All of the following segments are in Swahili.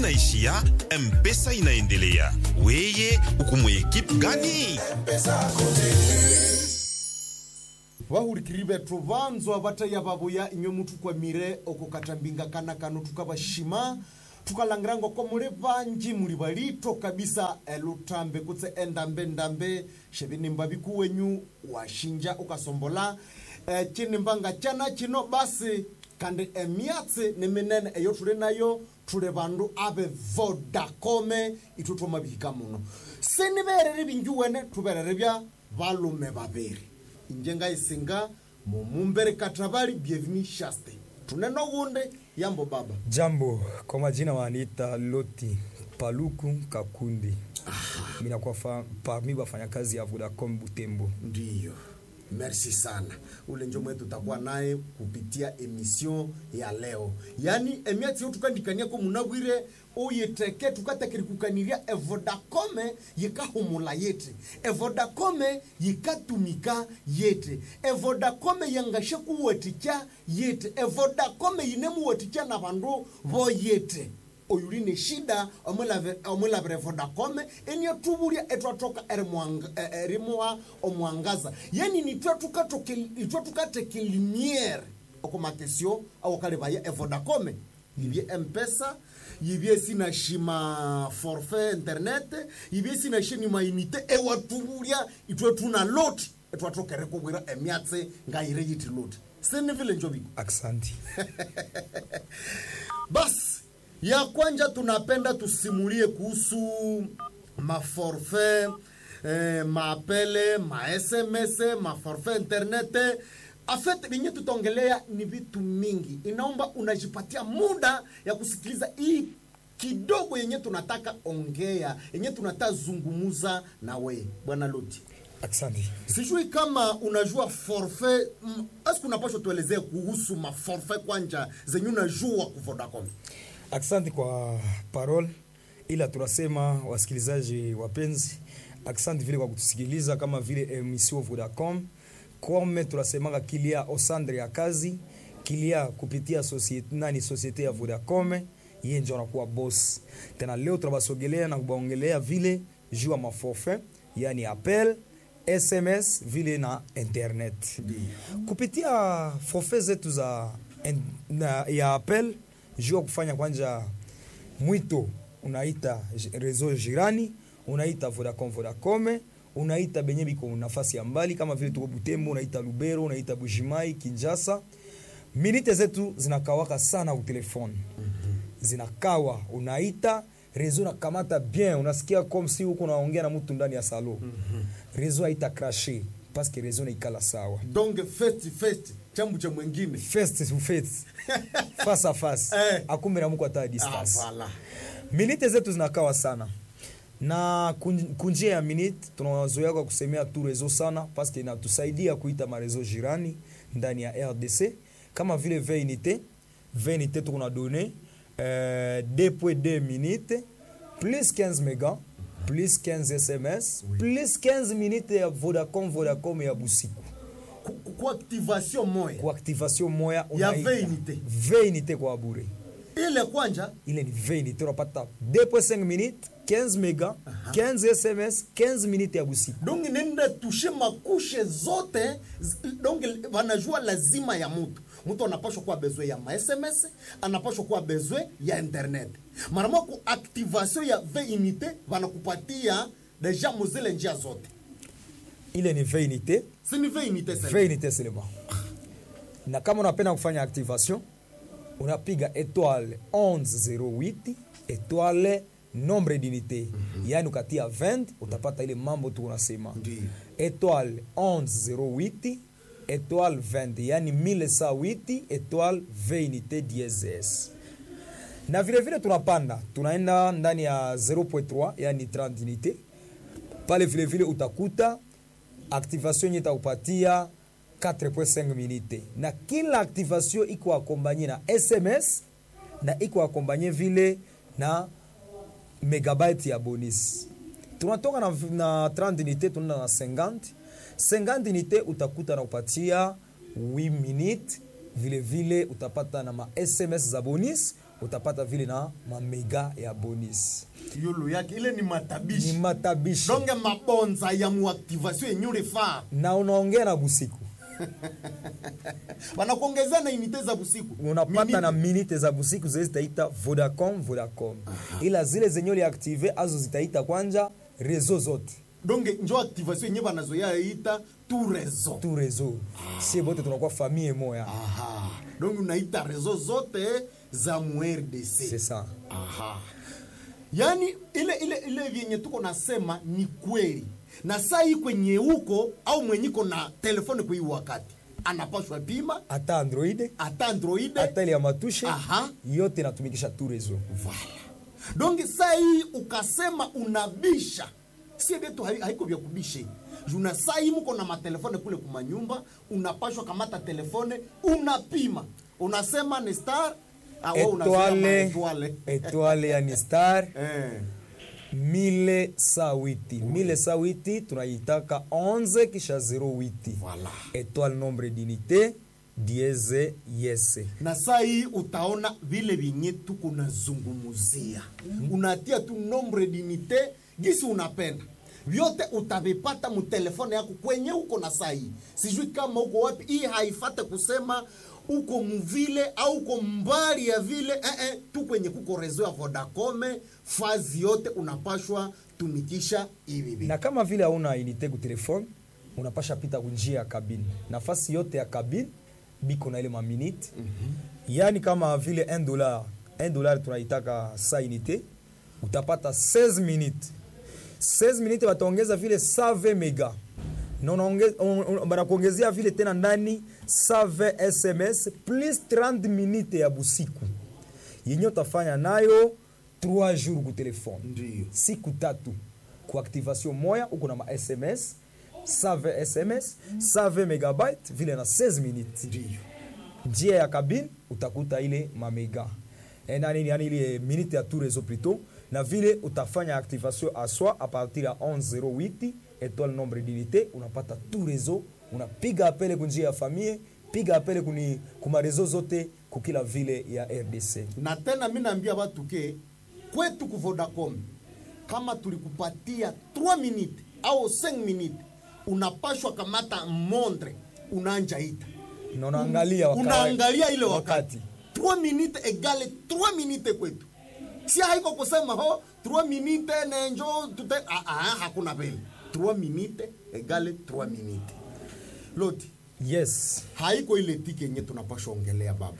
inaishia, M-Pesa inaendelea. Weye uko mu equipe gani? Wahurikiribe tuvanzo abataya babuya inyo mutu kwa mire okukatambinga kana kanu tukabashima tukalangirango ko muri banji muri balito kabisa elutambe kutse endambe shebini mbabiku wenyu washinja ukasombola chini mbanga chana chino basi kandi emiatse nemenene eyo tule nayo tule bandu abe Vodacom itutoma bihika muno seniberere binjuwene tuberere bya balume babiri injenga isinga mumumbere katabali bienvenue shaste tuneno gunde yambo baba jambo kwa majina wanita Loti Paluku Kakundi. Mina kwa parmi wafanyakazi ya Vodacom Butembo. Ndiyo, merci sana. Ule njo mwetu tutakuwa naye kupitia emission ya leo. Yani emiati yotu tukandikania ko munagwire oyeteke tukatakiri kukaniria Vodacom yikahumula yete. Vodacom yikatumika yete. Vodacom yangashe kuwaticha yete. Vodacom yinemu waticha na bandu bo yete. Oyuline shida omulabere Vodacom enyo tuburia etwatoka erimwa omwangaza yani nitwa tukateke lumière okomakesio au kale baya Vodacom yibye M-Pesa yibye sina shima forfait internet yibye sina shini ma unité e watuburia itwa tuna lot etwatoka rekobwira emiatse ngaire yiti lot sene vile njobi Aksanti. Bas ya kwanja tunapenda tusimulie kuhusu maforfait, maapele, ma SMS, maforfait internet. En fait, binye tutongelea ni vitu mingi. Inaomba unajipatia muda ya kusikiliza hii kidogo yenye tunataka ongea, yenye tunataka zungumuza na we. Bwana Loti. Aksanti. Sijui kama unajua forfait, asiku unapaswa tuelezea kuhusu maforfait kwanja zenye unajua ku Vodacom. Aksanti kwa parole, ila tunasema wasikilizaji wapenzi, aksanti vile kwa kutusikiliza kama vile emission Vodacom. Kome tunasemanga kilia osandre ya kazi, kilia kupitia societe ya Vodacom, yeye ndio anakuwa boss. Tena leo tunabasogelea na kubaongelea vile jua maforfait, yani appel, SMS vile na internet. Kupitia forfait zetu za ya appel, jua kufanya kwanja mwito unaita rezo jirani, unaita Vodacom, unaita benye biko nafasi ya mbali kama vile tuko Butembo, unaita Lubero, unaita Bujimai, Kinshasa. Minite zetu zinakawaka sana utelefoni. Zinakawa, unaita rezo na kamata bien, unasikia comme si uko naongea na mtu ndani ya salo. Rezo haita crasher parce que rezo na ikala sawa. Donc face chambu cha mwingine Face to face. Face à face. Akumira muko ata distance. Voilà. Minite zetu zinakawa sana. Na kunjia ya minute tunawazoea kwa kusemea tu rezo sana parce que inatusaidia kuita marezo jirani ndani ya RDC kama vile 20 unité tuna donné 2.2 minutes plus 15 mégas plus 15 SMS plus 15 minutes ya Vodacom ya busiku. Kwa activation moya. Kwa activation moya ya 20 unité. 20 unité kwa bure. Ile kwanja ile ni 20 unité unapata 2.5 minutes 15 mégas 15 SMS 15 minutes ya busiku. Donc nenda toucher makushe zote donc wanajua lazima ya mtu anapaswa kuwa besoin ya ma SMS, anapaswa kuwa besoin ya internet. Mara moja activation ya 20 unité wanakupatia deja muzile njia zote. Ile ni 20 unité. Si ni 20 unité seulement. 20 unité seulement. Na kama unapenda kufanya activation, unapiga étoile 1108 étoile nombre d'unité. Yani ukatia 20 utapata ile mambo tu unasema. Étoile 1108 étoile 20 yani 1108 étoile 20 unité dièse. Na vile vile tunapanda, tunaenda ndani ya 0.3 yani 30 unité. Pale vile vile utakuta activation itakupatia 4.5 minutes. Na kila activation iko accompagné na SMS na iko accompagné vile na megabyte ya bonus. Tunatoka na 30 unité tunaenda na 50 unité utakuta na upatia 8 minutes vile vile utapata na ma SMS za bonus utapata vile na mamega ya bonus. Yulu yake ile ni matabishi. Ni matabishi. Donge mabonza ya muactivation yenye fa. Na unaongea na busiku. Wanakuongezea na inite za busiku. Unapata na minute za busiku zile zitaita Vodacom. Ila zile zenye uli active azo zitaita kwanja rezo zote. Donge njo activation yenye banazoea ita tu rezo. Si bote tunakuwa famille moya. Aha. Donge unaita rezo zote za mu RDC. C'est ça. Aha. Yani ile vyenye tuko nasema ni kweli. Na saa hii kwenye huko au mwenyiko na telefone kwa hii wakati anapashwa pima ata Android ata ile ya matushe. Aha. Yote natumikisha tu rezo. Voilà. Donc saa hii ukasema unabisha. Si betu haiko vya kubisha. Juna saa hii mko na matelefone kule kwa nyumba, unapashwa kamata telefone, unapima. Unasema ni star Etoile ya ni star 1108 tunaitaka 11 kisha 08. Voilà. Etoile nombre d'unité dieze yese. Na saa hii utaona vile vinye tuko nazungumuzia. Unatia tu nombre d'unité gisi unapenda. Vyote utavipata mu telefone yako kwenye uko na saa hii. Sijui kama uko wapi, hii haifate kusema uko mvile au uko mbali ya vile tu kwenye kuko rezo ya Vodacom, fazi yote unapashwa tumikisha hivi. Na kama vile hauna unité ku telefone, unapasha pita kunjia ya kabine. Nafasi yote ya kabine biko na ile ma minute. Yani kama vile $1 tunaitaka sa unité, utapata 16 minutes. 16 minutes wataongeza vile 120 mega. Na banakuongezea vile tena ndani 120 SMS plus 30 minutes ya busiku. Yenye utafanya nayo 3 jours ku telefone. Ndiyo. Siku 3 ku activation moya uko na ma SMS 120 SMS 120 megabyte vile na 16 minutes. Ndiyo. Njia ya kabine utakuta ile ma mega. Yani ile minute ya tout réseau plutôt. Na vile utafanya activation à soi à partir ya 1108 étoile nombre d'unité, unapata tout réseau, unapiga apele kunjia ya famille, piga apele kuma réseau zote kukila vile ya RDC. Na tena mimi naambia watu ke kwetu ku Vodacom kama tulikupatia 3 minutes au 5 minutes unapashwa kamata montre unaanja ita. Na unaangalia ile wakati. 3 minutes égale 3 minutes kwetu. Si haiko kusema 3 minutes na njo tute hakuna vile. 3 minutes égale 3 minutes. Loti. Yes. Haiko ile tike yenye tunapaswa ongelea baba.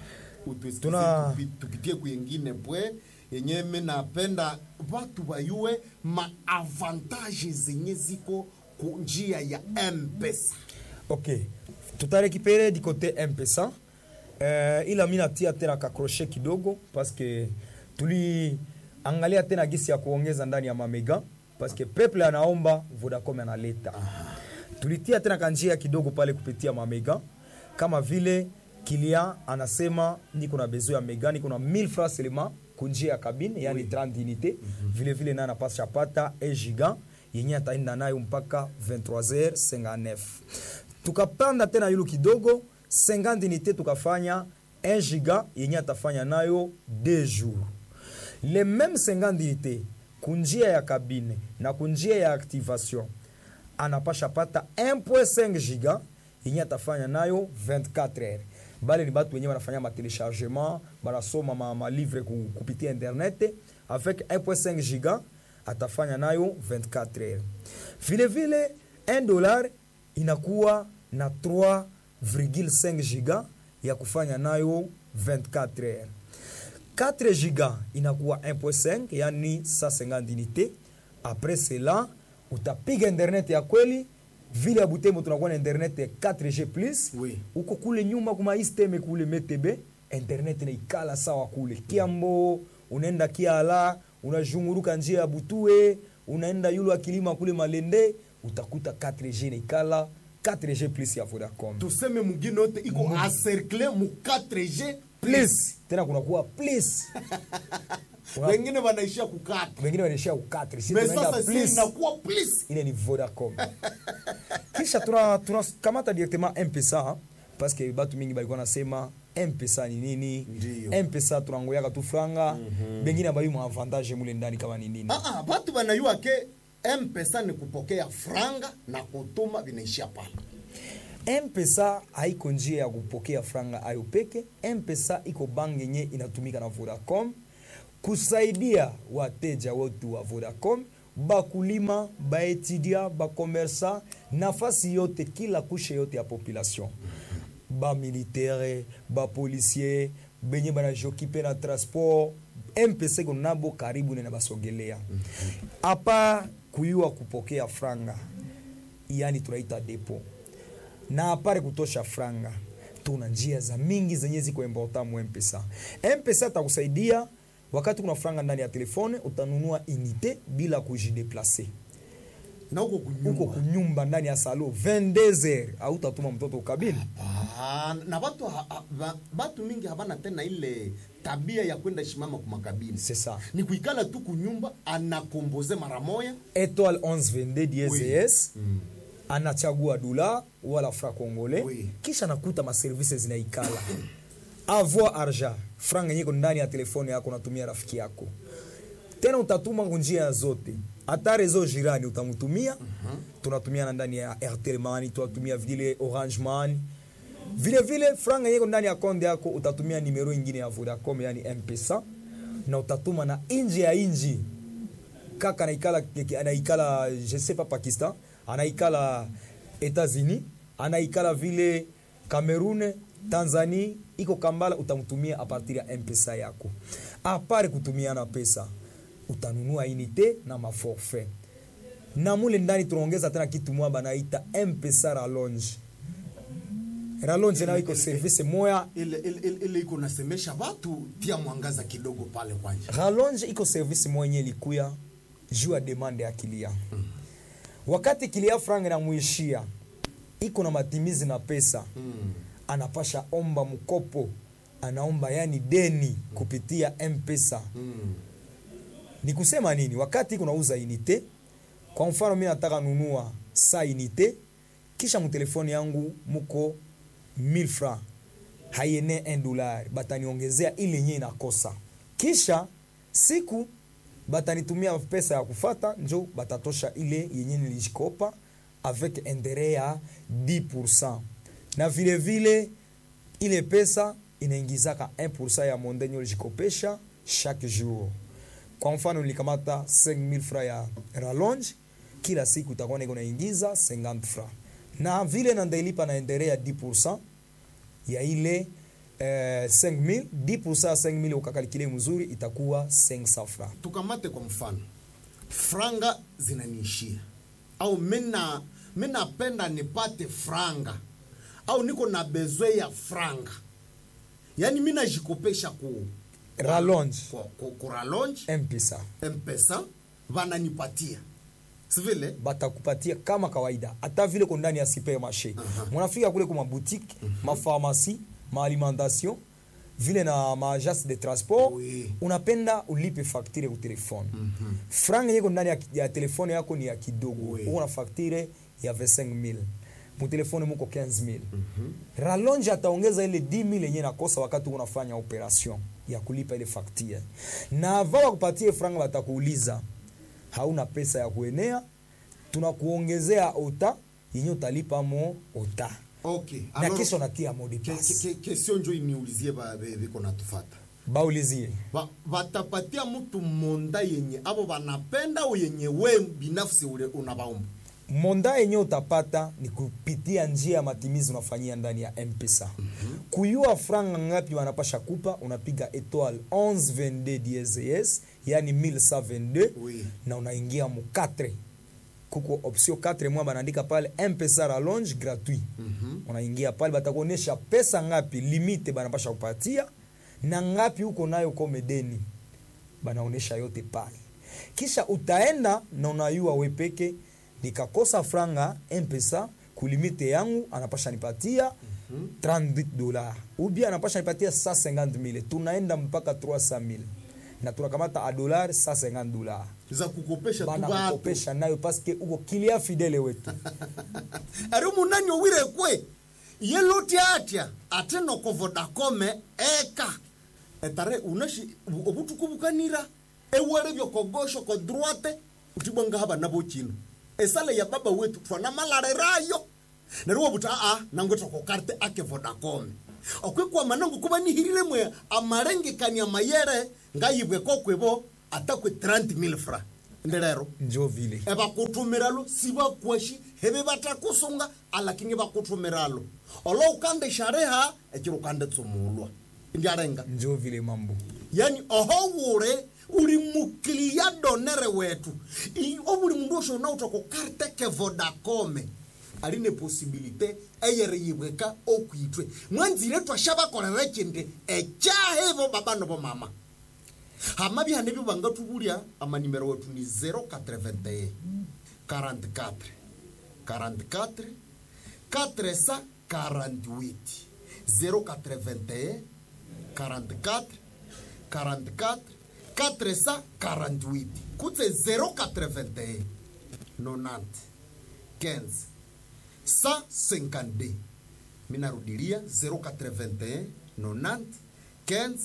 Tupitie kwingine pwe yenye mimi napenda watu bayue ma avantages zenye ziko ku njia ya M-Pesa. Okay. Tutarekipere di côté M-Pesa. Ila mina tia tena kakroshe kidogo parce que tuli angalia tena gisi ya kuongeza ndani ya mamega parce que peuple anaomba Vodacom analeta. Tulitia tena kanjia kidogo pale kupitia mamega kama vile Kilia anasema niko na besoin ya mega, niko na 1000 francs seulement kunjia ya kabine yani 30 unité. Vile na napasha pata 1 giga yenye ataenda nayo mpaka 23h59. Tukapanda tena yulu kidogo 50 unité tukafanya 1 giga yenye atafanya nayo 2 jours. Les mêmes 50 unités kunjia ya kabine na kunjia ya activation anapasha pata 1.5 giga yenye atafanya nayo 24 heures. Bale ni batu wenye wanafanya ma téléchargement, banasoma ma livre kupitia internet avec 1.5 giga atafanya nayo 24 heures. Vile $1 inakuwa na 3.5 giga ya kufanya nayo 24 heures. 4 giga inakuwa 1.5 yani 150 unités. Après cela utapiga internet ya kweli vile ya Butembo tunakuwa na internet 4G+. Oui. Uko kule nyuma kuma isteme kule MTB internet na ikala sawa kule Kiambo, unaenda Kiala, unajunguruka njia ya Butue, unaenda yulu akilima kule Malende, utakuta 4G na ikala 4G+ ya Vodacom. Tuseme mwingine yote iko encerclé mu 4G+. Tena kuna kuwa plus. Wengine wanaishia kukata. Wengine wanaishia kukata. Sisi tunaenda plus. Inakuwa plus. Ile ni Vodacom. Kisha tuna kamata directement M-Pesa parce que batu mingi balikuwa nasema M-Pesa ni nini? Ndiyo. M-Pesa tunangoyaka tu franga, bengine bayi mu avantage mule ndani kama ni nini. Batu banayua ke M-Pesa ni kupokea franga na kutuma vinaishia pale. M-Pesa haiko njia ya kupokea franga ayo peke. M-Pesa iko bangi yenye inatumika na Vodacom kusaidia wateja wote wa Vodacom, bakulima, baetudia, bakomersa, nafasi yote, kila kushe yote ya population. Ba militaire, ba policier, benye bana jokipe na transport, M-Pesa iko nabo karibu na basogelea. Apa kuyua kupokea franga, yani tunaita depo. Na apare kutosha franga, tuna njia za mingi zenye ziko important mu M-Pesa. M-Pesa takusaidia wakati kuna franga ndani ya telefone, utanunua unité bila kujideplacer. Na uko kunyumba ndani ya salo 22h au utatuma mtoto kabini. Na batu mingi habana tena ile tabia ya kwenda shimama kwa makabini. C'est ça. Ni kuikala tu kunyumba anakomboze mara moja étoile 1122 DSS. Anachagua dola wala franc congolais. Kisha nakuta ma services zinaikala. Avoir argent, franga yenyewe ndani ya telefone yako unatumia rafiki yako. Tena utatuma njia zote. Hata rezo jirani utamtumia. Tunatumia ndani ya Airtel Money, tunatumia vile Orange Money. Vile franga yenyewe ndani ya konde yako utatumia numero nyingine ya Vodacom yani M-Pesa na utatuma na inji ya inji. Kaka anaikala je sais pas Pakistan, anaikala États-Unis, anaikala vile Cameroun, Tanzania, iko Kambala, utamtumia a partir ya M-Pesa yako. Apare kutumia na pesa, utanunua unité na maforfait. Na mule ndani tunaongeza tena kitu moja banaita M-Pesa Rallonge. Rallonge na iko service moya ile iko nasemesha watu tia mwangaza kidogo pale kwanja. Rallonge iko service moya yenye likuya juu ya demande ya kilia. Wakati kilia franga na muishia, iko na matimizi na pesa. Anapasha omba mkopo, anaomba yani deni kupitia M-Pesa. Ni kusema nini? Wakati kuna uza unité, kwa mfano mimi nataka nunua sa unité, kisha mu telefoni yangu muko 1000 francs, hayene $1, bataniongezea ile yenyewe inakosa. Kisha siku batanitumia pesa ya kufata, njo batatosha ile yenyewe nilijikopa avec intérêt ya 10%. Na vile ile pesa inaingizaka 1% ya mondenyo nilijikopesha chaque jour. Kwa mfano nilikamata 5000 francs ya Rallonge, kila siku utakuwa niko naingiza 50 francs. Na vile nandalipa na intérêt ya 10% ya ile 5000, 10% ya 5000 ukakalikile mzuri itakuwa 500 francs. Tukamate kwa mfano, franga zinaniishia. Au mina penda nipate franga. Au niko na besoin ya franga. Yani mina jikopesha ku Rallonge. Ku Rallonge. M-Pesa. Vananipatia. Sivile? Batakupatia kama kawaida. Hata vile ko ndani ya supermarché. Munafika kule kwa boutique, ma pharmacie, ma alimentation, vile na ma agence de transport, unapenda ulipe facture ku telefone. Franga yako ndani ya telefone yako ni ya kidogo. Una facture ya 25000. Mu telefone muko 15000. Rallonge ataongeza ile 10000 yenye nakosa wakati unafanya operation ya kulipa ile facture. Na vao kupatie franga batakuuliza hauna pesa ya kuenea, tunakuongezea ota yenye utalipa mo ota. Okay. Na kesho natia mode pass. Question njo iniulizie biko natufata. Baulizie. Batapatia mtu monda yenye abo banapenda au yenye we binafsi ule unabaomba. Monda yenye utapata ni kupitia njia ya matimizi unafanyia ndani ya M-Pesa. Kuyua franga ngapi wanapasha kupa, unapiga étoile 1122 DSS, yani 1122, na unaingia mu 4. Kuko option 4 mwa banaandika pale M-Pesa Rallonge gratuit. Unaingia pale batakuonesha pesa ngapi limite banapasha kupatia na ngapi uko nayo kome deni. Banaonesha yote pale. Kisha utaenda na unayua wepeke nikakosa franga M-Pesa kulimite yangu anapasha nipatia $30 ubia anapasha nipatia $150,000, tunaenda mpaka $300,000 na tunakamata a dollar $150 za kukopesha tu bana kukopesha nayo paske uko kilia fidele wetu ari munani owire kwe yeluti atia ateno ko Vodacom eka etare unashi obutukubukanira ewere byo kogosho ko droite utibonga haba nabo chino esale ya baba wetu twana malare rayo neruwa buta nangoto ko karte ake Vodacom okwekwa manangu kuba nihirire mwe amarenge kanya mayere ngayibwe kokwebo atakwe 30,000 francs ndelero njo vile eba kutumiralo siba kwashi hebe batakusunga alakini bakutumiralo olo ukande shareha ekiro kande tsumulwa ndiarenga njo vile mambo yani ohowure uri muklia donere wetu obuli mundu osho na utoko karte ke Vodacom aline possibilité eyere yibweka okwitwe mwanzire twashaba korera kinde echahevo baba no mama hama bihane bibanga tubulia ama numero wetu ni 081 44 44 448 081 44 44 448 kutse 081 90 15 152 minarudilia 081 90 15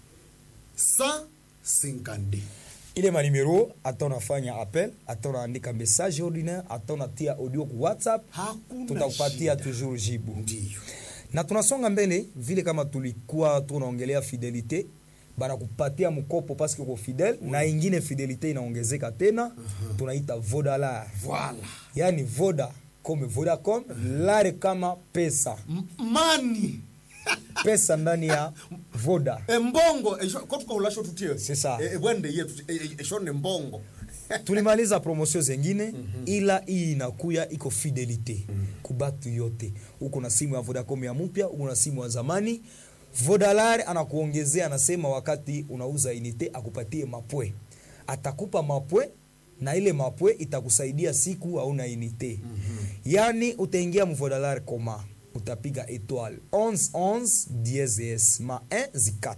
152 ile manimero ata unafanya appel ata unaandika message ordinaire ata unatia audio ku WhatsApp tutakupatia toujours jibu ndio na tunasonga mbele vile kama tulikuwa tunaongelea fidelite bana kupatia mkopo parce que uko fidèle na ingine fidelite inaongezeka tena tunaita Vodala voilà yani Voda comme Vodacom lare kama pesa mani pesa ndani ya Voda mbongo kotuko ulasho tutie c'est ça bwende yetu eshone mbongo tulimaliza promotion zingine ila hii inakuya iko fidelite kubatu yote uko na simu ya Vodacom ya mpya uko na simu ya zamani Vodalar anakuongezea anasema wakati unauza unité akupatie mapwe atakupa mapwe na ile mapwe itakusaidia siku hauna unité yani utaingia mu Vodalar koma utapiga étoile 1111 dièse ma 1 zi4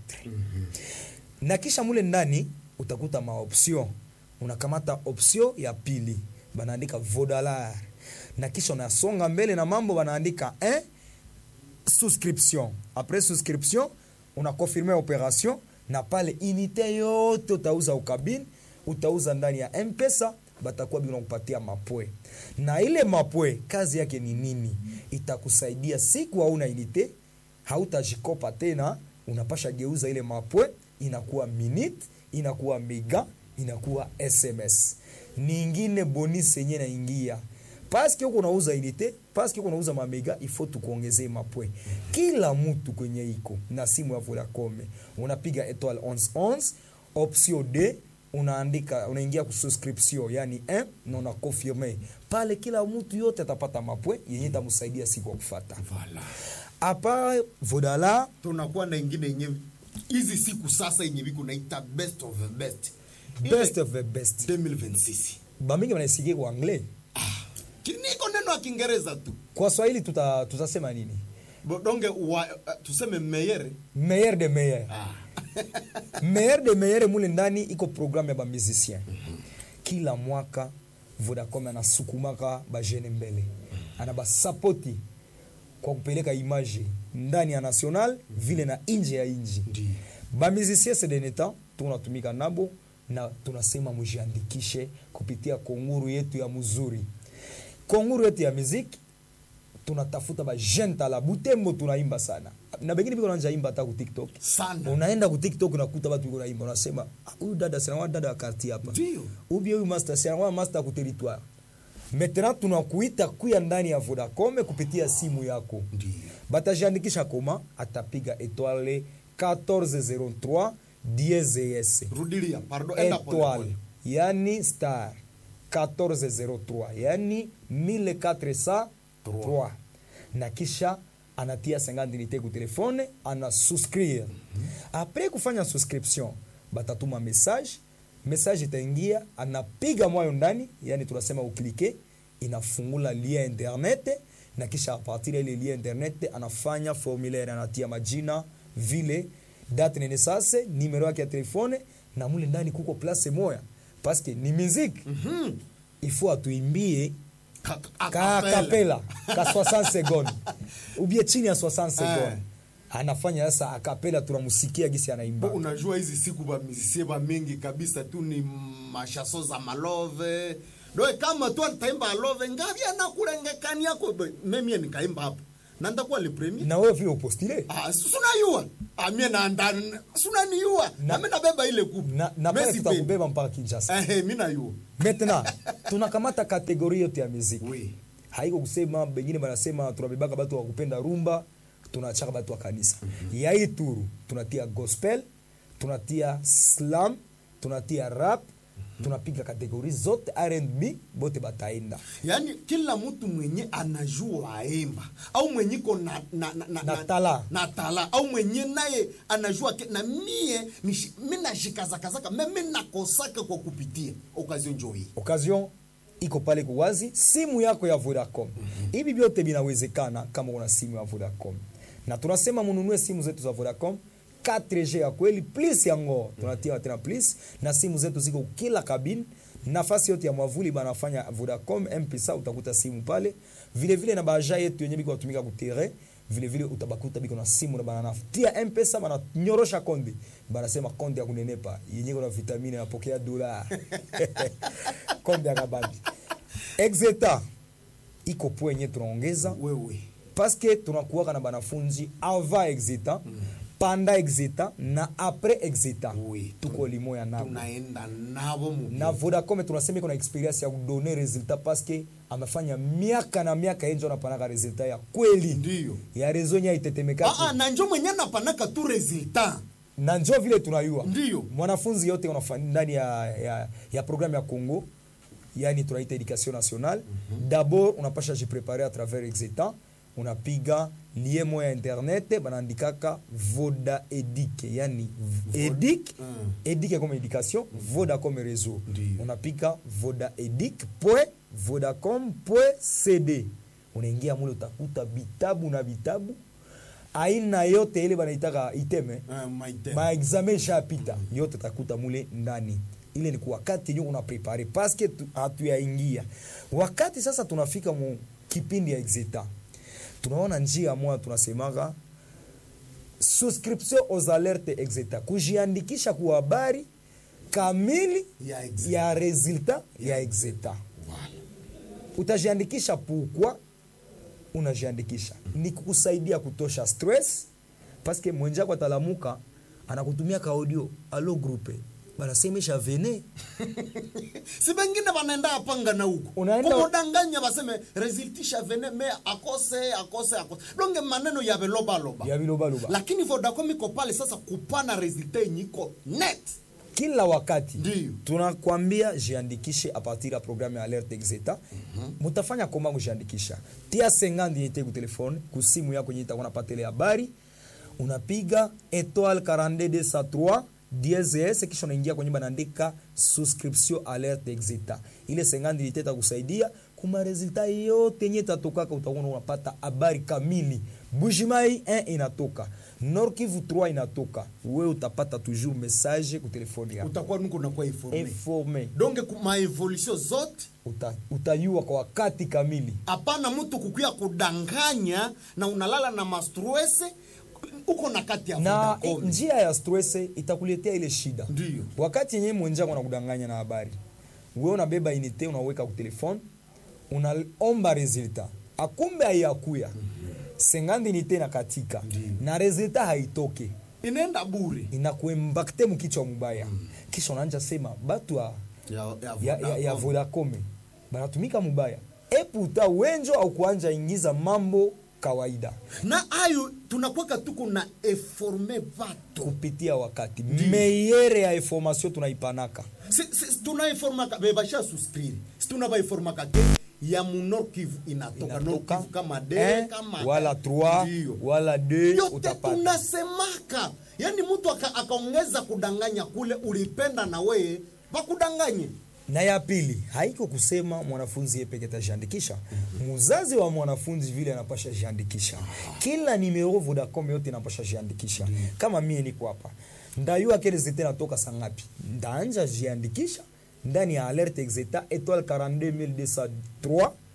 na kisha mule ndani utakuta maoption unakamata option ya pili banaandika Vodalar na kisha unasonga mbele na mambo banaandika 1 souscription après souscription on a confirmé opération na pale unité yote utauza ukabini utauza ndani ya M-Pesa batakuwa binakupatia mapwe na ile mapwe kazi yake ni nini itakusaidia siku hauna unité hautajikopa tena unapasha geuza ile mapwe inakuwa minute inakuwa mega inakuwa SMS nyingine bonus yenyewe inaingia parce que uko unauza unité parce que uko unauza mamega il faut tukuongezee mapwe kila mtu kwenye iko na simu ya Vodacom unapiga étoile 1111 option D unaandika unaingia ku subscription yani 1 na una confirmer pale kila mtu yote atapata mapwe yenye itamsaidia siku ya kufuata voilà apa Vodala tunakuwa na ingine yenyewe hizi siku sasa yenye biko naita best of the best 2026 bamingi wanasikia kwa anglais niko neno ya Kiingereza tu kwa Swahili tutasema nini donge tuseme meilleur de meilleur meilleur de meilleur mule ndani iko programme ya ba musicien kila mwaka Vodacom anasukumaka ba jeune mbele anaba sapoti kwa kupeleka image ndani ya national vile na nje ya nchi ba musicien c'est des temps tunatumika nabo na tunasema mujiandikishe kupitia konguru yetu ya muzuri konguru yetu ya muziki tunatafuta ba jeune tala Butembo tunaimba sana na bengine biko nanja imba hata ku TikTok sana unaenda ku TikTok unakuta watu biko naimba unasema huyu dada sana dada wa quartier hapa ndio huyu master sana master ku territoire maintenant tunakuita kuya ndani ya Vodacom kupitia simu yako ndio batajiandikisha koma atapiga étoile 1403 dièse rudilia pardon enda étoile yani star 1403 yani 1403 na kisha anatia 50 unité ku telefone ana souscrire après kufanya souscription batatuma message itaingia anapiga moyo ndani yani tunasema uklike inafungula lien internet na kisha a partir ile lien internet anafanya formulaire anatia majina vile date de naissance numero yake ya telefone na mule ndani kuko place moya parce que ni musique il faut atuimbie ka capella ka 60 secondes ubie chini ya 60 secondes anafanya sasa akapela, tunamusikia gisi anaimba. Unajua hizi siku ba musicien ba mingi kabisa tu ni mashaso za malove. Ndio kama tu ataimba love ngapi anakulengekani yako mimi nikaimba hapo. Na ndakuwa le premier. Na wewe vile upostile? Sunayua. Mimi na ndani sunaniua. Na mimi nabeba ile kupu. Na pale tutakubeba mpaka Kinshasa. Mimi nayua. Maintenant, tunakamata kategoria yote ya muziki. Oui. Haiko kusema bengine banasema tunabebaka watu wa kupenda rumba, tunachaka watu wa kanisa. Ya hii turu tunatia gospel, tunatia slam, tunatia rap, tunapiga kategori zote R&B bote bataenda. Yani kila mtu mwenye anajua aimba au mwenye ko na tala au mwenye naye anajua na mimi nashikaza kazaka mimi nakosaka kwa kupitia occasion joy. Occasion iko pale kuwazi, simu yako ya Vodacom. Hivi vyote vinawezekana kama una simu ya Vodacom. Na tunasema mununue simu zetu za Vodacom 4G ya kweli plus yango tunatia tena plus, na simu zetu ziko kila kabini, nafasi yote ya mwavuli banafanya Vodacom M-Pesa, utakuta simu pale vile vile, na baja yetu yenye biko watumika kutere vile vile utabakuta biko na simu na bananafutia M-Pesa, bananyorosha konde, banasema konde ya kunenepa yenye kuna vitamini napokea dola konde ya kabandi. Exeta iko poenye tunaongeza wewe parce que tunakuwa na banafunzi avant Exeta, panda Exeta na après Exeta. Oui, tuko limoya nabo. Tunaenda nabo mubili. Na Vodacom tunasema kuna experience ya kudonner resultat parce que amefanya miaka na miaka yenjo anapanaka resultat ya kweli. Ndio. Ya rezo nya itetemeka. Na njo mwenye anapanaka tu resultat. Na njo vile tunayua. Ndio. Mwanafunzi yote unafanya ndani ya programme ya Congo, yani tunaita education nationale. D'abord unapasha jipreparer à travers Exeta. Unapiga lié moya internet banandikaka Voda Edic, yani Edic Edic comme éducation, Voda comme réseau. Unapiga vodaedic.vodacom.cd, unaingia mule utakuta vitabu na vitabu aina yote ile banaitaka iteme ma examen shapita yote utakuta mule ndani. Ile ni kwa wakati nyo una prepare parce que hatuyaingia wakati sasa tunafika mu kipindi ya Exeta. Tunaona njia moja tunasemaga souscription aux alertes Exeta, kujiandikisha kwa habari kamili ya resultat ya Exeta. Utajiandikisha pourquoi unajiandikisha? Ni kukusaidia kutosha stress parce que mwenjako atalamuka anakutumia ka audio allo groupe banasemesha vene si bengine banaenda apanga na huko kumudanganya baseme resultisha vene me akose donge maneno ya beloba lakini Vodacom iko pale sasa kupana resultat nyiko net kila wakati. Ndiyo. Tunakwambia jiandikishe a partir ya programme ya alerte Exeta. Mutafanya koma kujiandikisha, tia 50 yete ku telefone ku simu yako yenye itakuwa napata ile habari, unapiga étoile 42203 DSS, kisha unaingia kwenye banaandika souscription alerte Exeta. Ile 50 iteta kusaidia kuma resultat yote yenye tatokaka, utakuwa unapata habari kamili. Bujimai 1 inatoka, Nord Kivu 3 inatoka, wewe utapata toujours message ku telefoni yako, utakuwa nuko unakuwa informé. Donc ma evolution zote utayua kwa wakati kamili. Hapana mtu kukuya kudanganya na unalala na mastress uko na kati ya na Vodacom. Njia ya stress itakuletea ile shida. Ndiyo. Wakati yenyewe mwenjako anakudanganya na habari, wewe unabeba unité unaweka ku telefone, unaomba resultat, akumbe hayakuya 50 unité na katika. Na resultat haitoke, inaenda bure, inakuimpacte mkichwa mbaya. Kisha unaanza sema batu ya Vodacom banatumika mbaya, eputa wenjo au kuanja ingiza mambo kawaida. Na ayo tunakuwa tuko na informer watu kupitia wakati meilleur ya information tunaipanaka. Tunaiformaka bebasha suscrire. Tunabaiformaka ya Nord Kivu inatoka Nord Kivu kama D kama wala 3 wala 2 utapata. Tunasemaka yani mtu akaongeza kudanganya kule ulipenda na wewe bakudanganye. Na ya pili haiko kusema mwanafunzi yeye peke atajiandikisha. Muzazi wa mwanafunzi vile anapasha jiandikisha. Kila numero Vodacom yote inapasha jiandikisha. Kama mimi niko hapa, ndayua kile zite natoka sangapi, ndaanja jiandikisha ndani ya alerte Exeta étoile 42203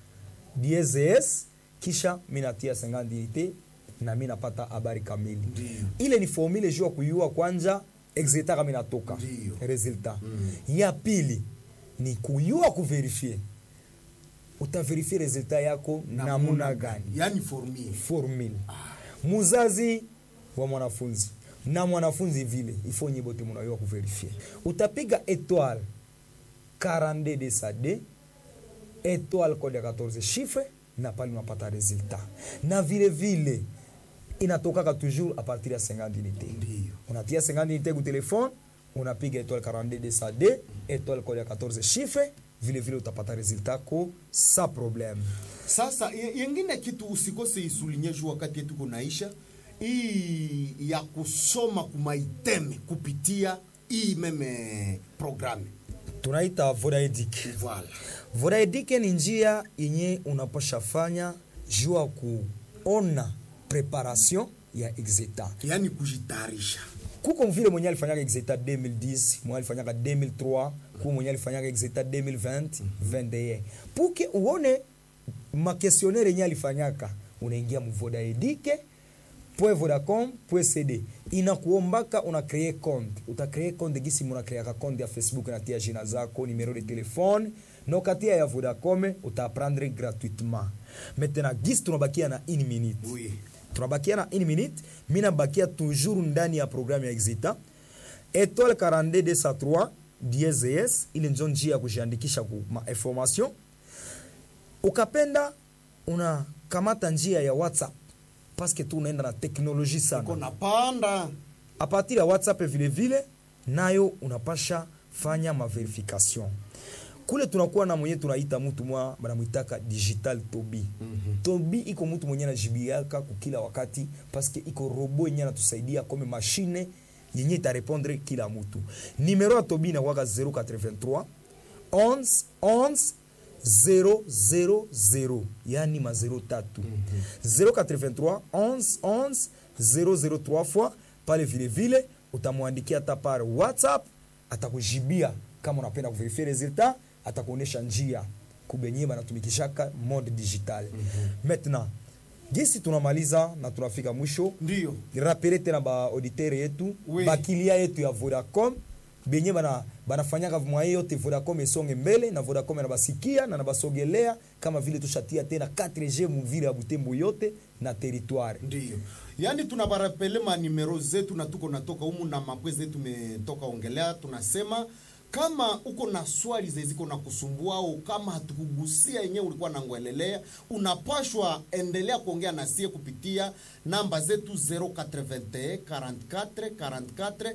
DSS kisha minatia 50 unité na mimi napata habari kamili. Ile ni formule juu kuyua kwanza exeta kama inatoka resultat. Ya pili ni kuyua kuverifie. Utaverifie resultat yako namuna gani? Yani formule. Muzazi wa mwanafunzi na mwanafunzi vile ifo nyibote mnayua kuverifie. Utapiga étoile 42 de sa D étoile code ya 14 chiffres na pale unapata resultat. Na vile vile inatoka toujours à partir ya 50 unités. Unatia 50 unités ku telefone, unapiga étoile 42 de sa D étoile code ya 14 chiffres, vile vile utapata resultat ko sans problème. Sasa yengine kitu usikose isulinye juu wakati yetu kunaisha hii ya kusoma kumaiteme kupitia hii meme programu tunaita Vodaedic. Voilà. Vodaedic ni njia yenye unaposha fanya jua kuona preparation ya exeta. Yani kujitayarisha. Kuko vile mwenye alifanyaka exeta 2010, mwenye alifanyaka 2003, kuko mwenye alifanyaka exeta 2020, 21. Puke uone ma questionnaire yenye alifanyaka, unaingia mu Vodacom.cd. Inakuombaka una créer compte. Uta créer compte gisi muna créer compte ya Facebook na tia jina zako, numéro de téléphone, no katia ya Vodacom uta apprendre gratuitement. Maintenant gisi tunabakia na 1 minute. Oui. Tunabakia na 1 minute, mina bakia toujours ndani ya programu ya Exita. Étoile 42 203 DSS ile ndio njia ya kujiandikisha ku ma information. Ukapenda una kamata njia ya WhatsApp parce que tu unaenda na teknolojia sana. Kuna panda. A partir ya WhatsApp vile vile nayo unapasha fanya ma verification. Kule tunakuwa na mwenye tunaita mtu mwa banamuitaka digital Tobi. Tobi iko mtu mwenye anajibiaka kila wakati parce que iko robot yenye anatusaidia kama machine yenye ita répondre kila mtu. Numero ya Tobi na waka 083 11 11 000 yani ma 03 083 11 11 003 fois pale vile vile utamwandikia hata par WhatsApp atakujibia kama unapenda kuverify resultat atakuonesha njia kubenye banatumikishaka mode digital. Maintenant gisi tunamaliza na tunafika mwisho, ndio rappele tena ba auditeur yetu ba kilia yetu ya Vodacom benye banafanyaka mwaye yote Vodacom esonge mbele na Vodacom na basikia na basogelea kama vile tushatia tena 4G muvile ya Butembo yote na territoire. Ndio. Yani tunabarapele ma numero zetu na tuko natoka humu na mapwezi zetu tumetoka ongelea, tunasema kama uko na swali ziko na kusumbua au kama hatukugusia yenyewe ulikuwa nangoelelea, unapashwa endelea kuongea na sie kupitia namba zetu 081 44 44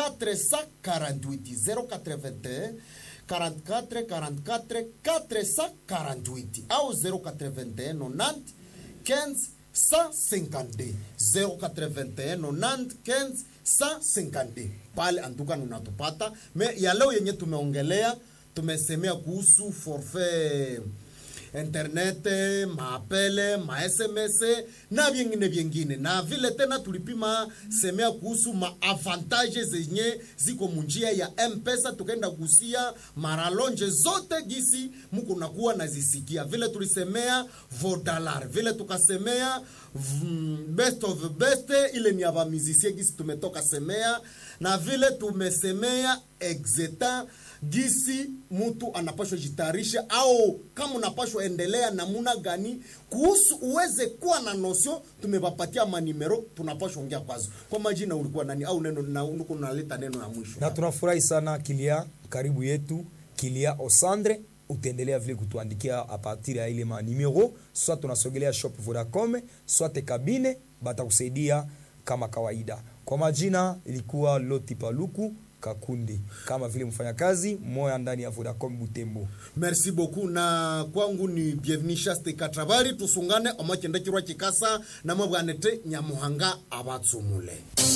448 081 44 44 448 au 081 90 15 152 081 90 15 152. Pale antuka unatupata. Ya leo yenye tumeongelea, tumesemea kuhusu forfait internet, maapele, ma SMS na vingine. Na vile tena tulipima semea kuhusu maavantage zenye ziko munjia ya M-Pesa, tukaenda kusia maralonje zote gisi muko nakuwa nazisikia. Vile tulisemea Vodalar, vile tukasemea best of the best ile ni aba musicien gisi tumetoka semea, na vile tumesemea Exeta gisi mtu anapashwa jitayarisha au kama unapashwa endelea namuna gani kuhusu uweze kuwa na nosio. Tumewapatia manimero tunapashwa ongea kwazo. Kwa majina ulikuwa nani au neno na unuko naleta neno ya mwisho. Na tunafurahi sana Kilia karibu yetu Kilia Osandre, utaendelea vile kutuandikia a partir ya ile manimero, soit tunasogelea shop Vodacom, soit kabine batakusaidia kama kawaida. Kwa majina ilikuwa Loti Paluku Kakundi, kama vile mfanyakazi moya ndani ya Vodacom Butembo. Merci beaucoup. Na kwangu ni Bienvenue Chaste Katravari, tusungane omakenda kirwa kikasa na mabwanete Nyamuhanga abatsumule.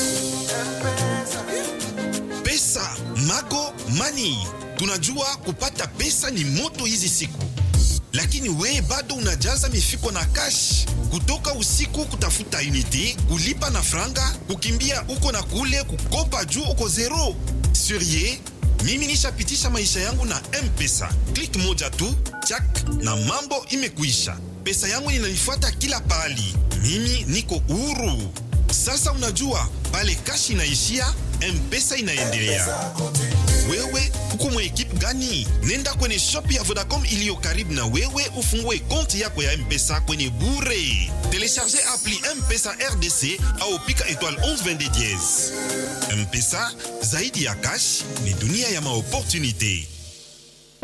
Pesa, Mago, Money. Tunajua kupata pesa ni moto hizi siku. Lakini we bado unajaza mifuko na cash, kutoka usiku kutafuta unity, kulipa na franga, kukimbia uko na kule, kukopa juu uko zero. Surie, Mimi nishapitisha maisha yangu na M-Pesa. Click moja tu, chak, na mambo imekuisha. Pesa yangu inanifuata kila pahali. Mimi niko huru. Sasa unajua, pale cash inaishia, M-Pesa inaendelea. Wewe uko mwa ekipe gani? Nenda kwenye shop ya Vodacom iliyo karibu na wewe ufungue konti yako ya M-Pesa kwenye bure. Telecharge appli M-Pesa RDC au pika étoile 1122 dièse. M-Pesa, zaidi ya cash, ni dunia ya maopportunité.